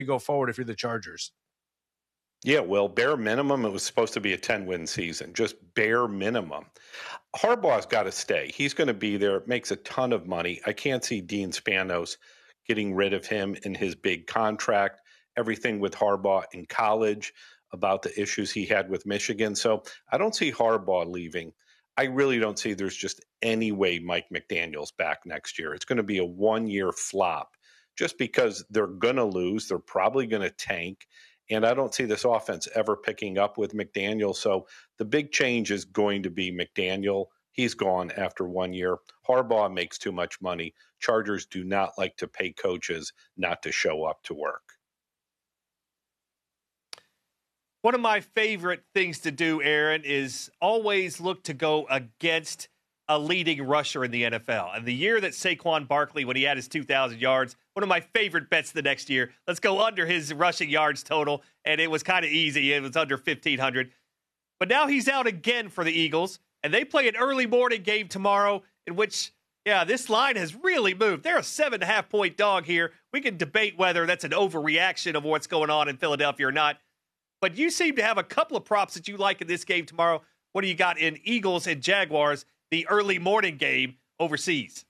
go forward if you're the Chargers? Yeah, well, bare minimum, it was supposed to be a 10-win season, just bare minimum. Harbaugh's got to stay. He's going to be there, makes a ton of money. I can't see Dean Spanos getting rid of him in his big contract, everything with Harbaugh in college about the issues he had with Michigan. So I don't see Harbaugh leaving. I really don't see there's just any way Mike McDaniel's back next year. It's going to be a one-year flop just because they're going to lose. They're probably going to tank. And I don't see this offense ever picking up with McDaniel. So the big change is going to be McDaniel. He's gone after 1 year. Harbaugh makes too much money. Chargers do not like to pay coaches not to show up to work. One of my favorite things to do, Aaron, is always look to go against a leading rusher in the NFL. And the year that Saquon Barkley, when he had his 2,000 yards, one of my favorite bets the next year, let's go under his rushing yards total. And it was kind of easy. It was under 1,500. But now he's out again for the Eagles, and they play an early morning game tomorrow in which, this line has really moved. They're a 7.5-point dog here. We can debate whether that's an overreaction of what's going on in Philadelphia or not. But you seem to have a couple of props that you like in this game tomorrow. What do you got in Eagles and Jaguars, the early morning game overseas?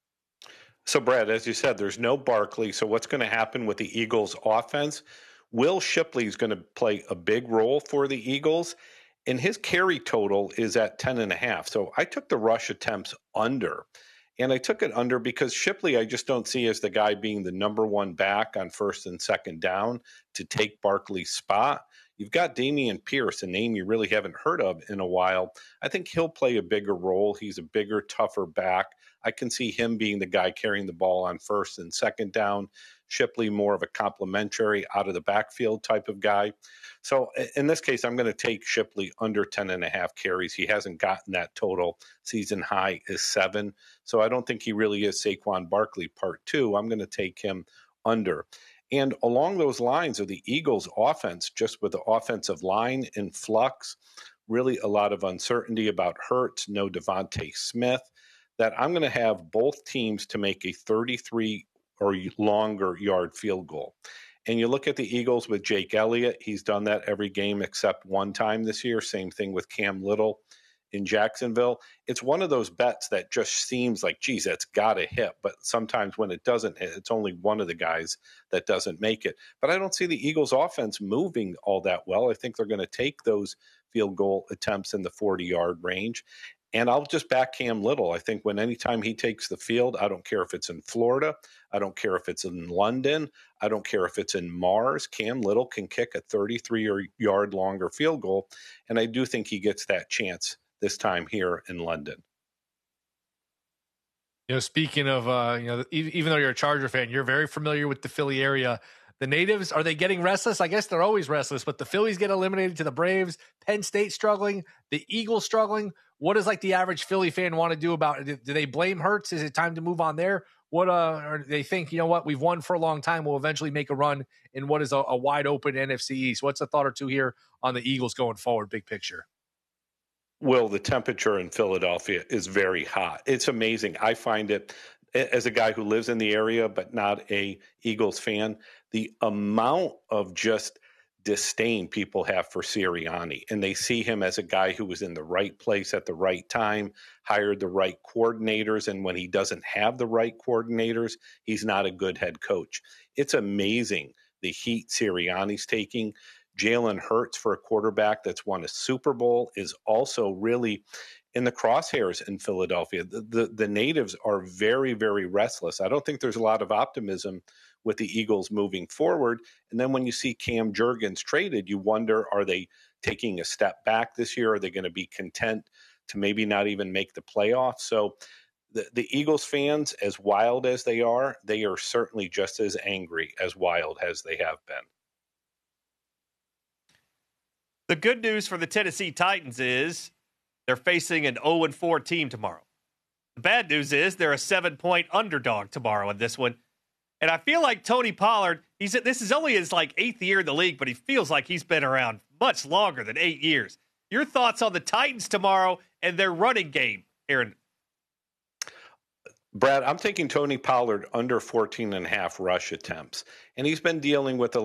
So, Brad, as you said, there's no Barkley. So what's going to happen with the Eagles offense? Will Shipley is going to play a big role for the Eagles, and his carry total is at 10.5. So I took the rush attempts under, and I took it under because Shipley I just don't see as the guy being the number one back on first and second down to take Barkley's spot. You've got Dameon Pierce, a name you really haven't heard of in a while. I think he'll play a bigger role. He's a bigger, tougher back. I can see him being the guy carrying the ball on first and second down. Shipley more of a complimentary out of the backfield type of guy. So in this case, I'm going to take Shipley under 10.5 carries. He hasn't gotten that total. Season high is 7. So I don't think he really is Saquon Barkley part 2. I'm going to take him under. And along those lines of the Eagles offense, just with the offensive line in flux, really a lot of uncertainty about Hurts, no Devontae Smith, that I'm going to have both teams to make a 33 or longer yard field goal. And you look at the Eagles with Jake Elliott, he's done that every game except one time this year. Same thing with Cam Little in Jacksonville. It's one of those bets that just seems like, geez, that's got to hit. But sometimes when it doesn't hit, it's only one of the guys that doesn't make it. But I don't see the Eagles offense moving all that well. I think they're going to take those field goal attempts in the 40-yard range. And I'll just back Cam Little. I think anytime he takes the field, I don't care if it's in Florida, I don't care if it's in London, I don't care if it's in Mars, Cam Little can kick a 33-yard longer field goal. And I do think he gets that chance this time here in London. Speaking of, even though you're a Charger fan, you're very familiar with the Philly area. The natives, are they getting restless? I guess they're always restless, but the Phillies get eliminated to the Braves. Penn State struggling. The Eagles struggling. What does the average Philly fan want to do about it? Do they blame Hurts? Is it time to move on there? What or do they think, we've won for a long time. We'll eventually make a run in what is a wide open NFC East. What's a thought or two here on the Eagles going forward, big picture? Will, the temperature in Philadelphia is very hot. It's amazing. I find it, as a guy who lives in the area but not a Eagles fan, the amount of just disdain people have for Sirianni, and they see him as a guy who was in the right place at the right time, hired the right coordinators, and when he doesn't have the right coordinators, he's not a good head coach. It's amazing the heat Sirianni's taking. Jalen Hurts, for a quarterback that's won a Super Bowl, is also really in the crosshairs in Philadelphia. The natives are very, very restless. I don't think there's a lot of optimism with the Eagles moving forward. And then when you see Cam Jurgens traded, you wonder, are they taking a step back this year? Are they going to be content to maybe not even make the playoffs? So the Eagles fans, as wild as they are certainly just as angry, as wild as they have been. The good news for the Tennessee Titans is they're facing an 0-4 team tomorrow. The bad news is they're a 7-point underdog tomorrow in this one. And I feel like Tony Pollard, this is only his 8th year in the league, but he feels like he's been around much longer than 8 years. Your thoughts on the Titans tomorrow and their running game, Aaron? Brad, I'm taking Tony Pollard under 14.5 rush attempts. And he's been dealing with a